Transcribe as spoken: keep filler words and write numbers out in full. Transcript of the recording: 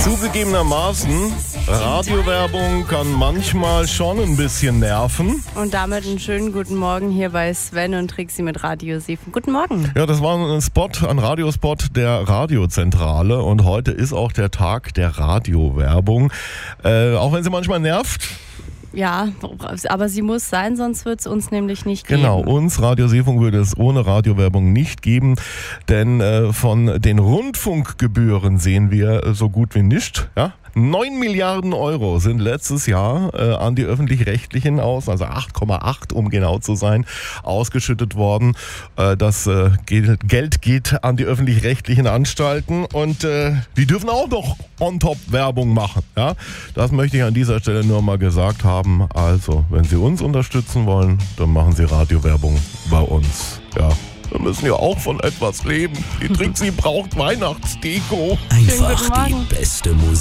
Zugegebenermaßen, Radiowerbung kann manchmal schon ein bisschen nerven. Und damit einen schönen guten Morgen hier bei Sven und Trixie mit Radio sieben. Guten Morgen. Ja, das war ein Spot, ein Radiospot der Radiozentrale und heute ist auch der Tag der Radiowerbung. Äh, auch wenn sie manchmal nervt. Ja, aber sie muss sein, sonst wird es uns nämlich nicht geben. Genau, uns Radio Seefunk würde es ohne Radiowerbung nicht geben, denn äh, von den Rundfunkgebühren sehen wir so gut wie nichts, ja? neun Milliarden Euro sind letztes Jahr äh, an die Öffentlich-Rechtlichen aus, also acht Komma acht, um genau zu sein, ausgeschüttet worden. Äh, das äh, Geld geht an die Öffentlich-Rechtlichen Anstalten und äh, die dürfen auch noch on-top Werbung machen. Ja? Das möchte ich an dieser Stelle nur mal gesagt haben. Also, wenn Sie uns unterstützen wollen, dann machen Sie Radiowerbung bei uns. Ja. Wir müssen ja auch von etwas leben. Die Trixie braucht Weihnachtsdeko. Einfach die beste Musik.